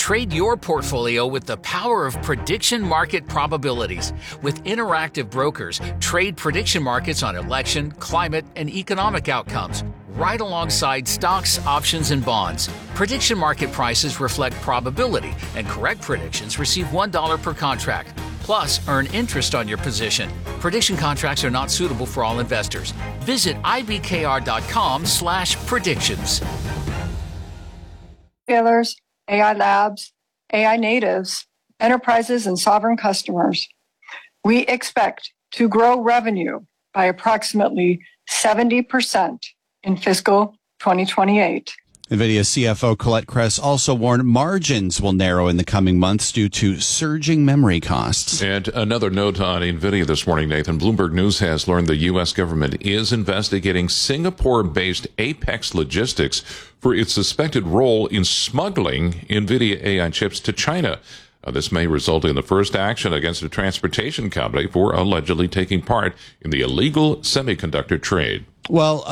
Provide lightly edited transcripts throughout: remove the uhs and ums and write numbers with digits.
Trade your portfolio with the power of prediction market probabilities. With interactive brokers, trade prediction markets on election, climate, and economic outcomes, right alongside stocks, options, and bonds. Prediction market prices reflect probability, and correct predictions receive $1 per contract. Plus, earn interest on your position. Prediction contracts are not suitable for all investors. Visit ibkr.com/predictions. Retailers, AI labs, AI natives, enterprises, and sovereign customers. We expect to grow revenue by approximately 70% in fiscal 2028. NVIDIA CFO Colette Kress also warned margins will narrow in the coming months due to surging memory costs. And another note on NVIDIA this morning, Nathan. Bloomberg News has learned the U.S. government is investigating Singapore-based Apex Logistics for its suspected role in smuggling NVIDIA AI chips to China. This may result in the first action against a transportation company for allegedly taking part in the illegal semiconductor trade. Well,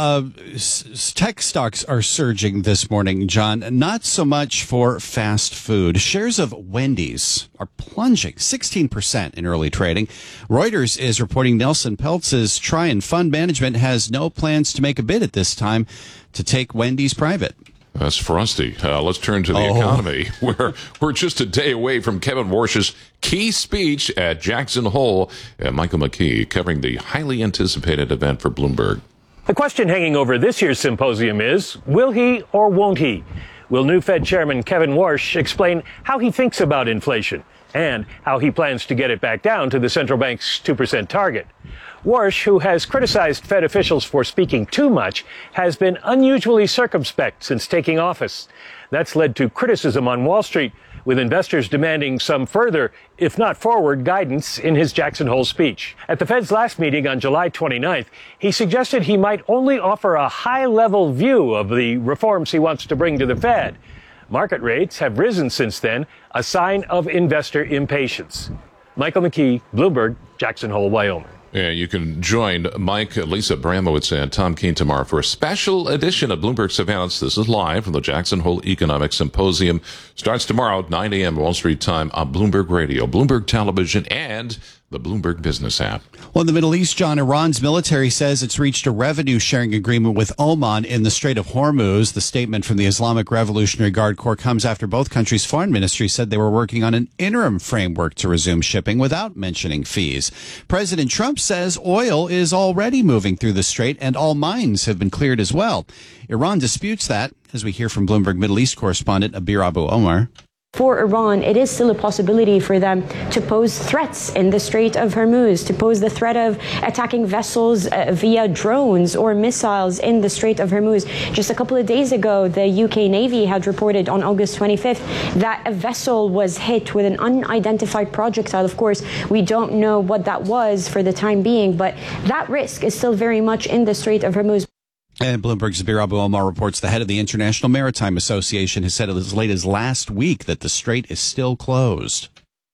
tech stocks are surging this morning, John. Not so much for fast food. Shares of Wendy's are plunging 16% in early trading. Reuters is reporting Nelson Peltz's Trian Fund Management has no plans to make a bid at this time to take Wendy's private. That's frosty. Let's turn to the economy, where we're just a day away from Kevin Warsh's key speech at Jackson Hole. Michael McKee covering the highly anticipated event for Bloomberg. The question hanging over this year's symposium is, will he or won't he? Will new Fed Chairman Kevin Warsh explain how he thinks about inflation and how he plans to get it back down to the central bank's 2% target? Warsh, who has criticized Fed officials for speaking too much, has been unusually circumspect since taking office. That's led to criticism on Wall Street, with investors demanding some further, if not forward, guidance in his Jackson Hole speech. At the Fed's last meeting on July 29th, he suggested he might only offer a high-level view of the reforms he wants to bring to the Fed. Market rates have risen since then, a sign of investor impatience. Michael McKee, Bloomberg, Jackson Hole, Wyoming. Yeah, you can join Mike, Lisa Bramowitz, and Tom Keene tomorrow for a special edition of Bloomberg Surveillance. This is live from the Jackson Hole Economic Symposium. Starts tomorrow at 9 a.m. Wall Street time on Bloomberg Radio, Bloomberg Television, and the Bloomberg Business app. Well, in the Middle East, John, Iran's military says it's reached a revenue-sharing agreement with Oman in the Strait of Hormuz. The statement from the Islamic Revolutionary Guard Corps comes after both countries' foreign ministries said they were working on an interim framework to resume shipping without mentioning fees. President Trump says oil is already moving through the strait and all mines have been cleared as well. Iran disputes that, as we hear from Bloomberg Middle East correspondent Abir Abu Omar. For Iran, it is still a possibility for them to pose threats in the Strait of Hormuz, to pose the threat of attacking vessels via drones or missiles in the Strait of Hormuz. Just a couple of days ago, the UK Navy had reported on August 25th that a vessel was hit with an unidentified projectile. Of course, we don't know what that was for the time being, but that risk is still very much in the Strait of Hormuz. And Bloomberg's Abir Abu Omar reports the head of the International Maritime Association has said as late as last week that the strait is still closed.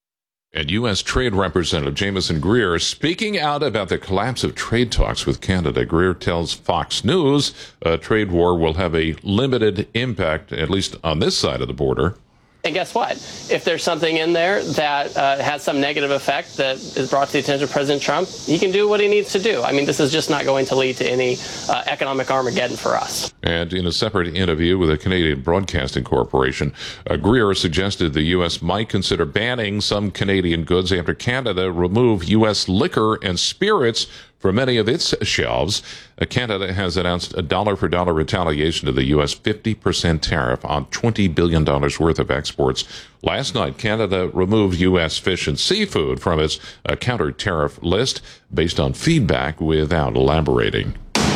And U.S. Trade Representative Jamieson Greer speaking out about the collapse of trade talks with Canada. Greer tells Fox News a trade war will have a limited impact, at least on this side of the border. And guess what? If there's something in there that has some negative effect that is brought to the attention of President Trump, he can do what he needs to do. I mean, this is just not going to lead to any economic Armageddon for us. And in a separate interview with the Canadian Broadcasting Corporation, Greer suggested the U.S. might consider banning some Canadian goods after Canada removed U.S. liquor and spirits from many of its shelves. Canada has announced a dollar-for-dollar retaliation to the U.S. 50% tariff on $20 billion worth of exports. Last night, Canada removed U.S. fish and seafood from its counter-tariff list based on feedback without elaborating.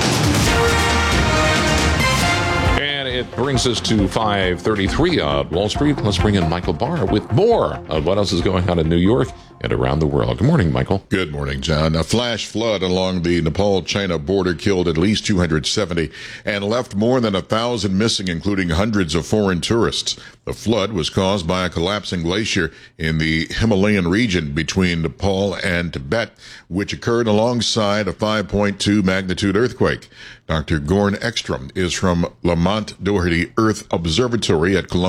And it brings us to 5:33 on Wall Street. Let's bring in Michael Barr with more on what else is going on in New York and around the world. Good morning, Michael. Good morning, John. A flash flood along the Nepal-China border killed at least 270 and left more than 1,000 missing, including hundreds of foreign tourists. The flood was caused by a collapsing glacier in the Himalayan region between Nepal and Tibet, which occurred alongside a 5.2 magnitude earthquake. Dr. Gorn Ekstrom is from Lamont Doherty Earth Observatory at Columbia